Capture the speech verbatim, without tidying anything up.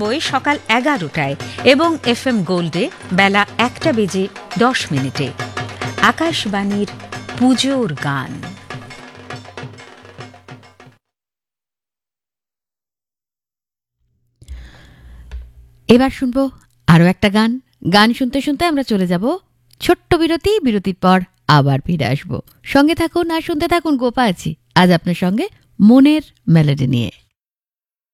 নিরানব্বই সকাল এগারোটায় এবং এফ এম গোল্ডে বেলা একটা বেজে দশ মিনিটে। আকাশবাণীর পুজোর গান। এবার শুনবো আরও একটা গান। গান শুনতে শুনতে আমরা চলে যাব ছোট্ট বিরতি। বিরতির পর আবার ফিরে আসবো। সঙ্গে থাকুন আর শুনতে থাকুন গোপা আছি আজ আপনার সঙ্গে মনের মেলোডি নিয়ে।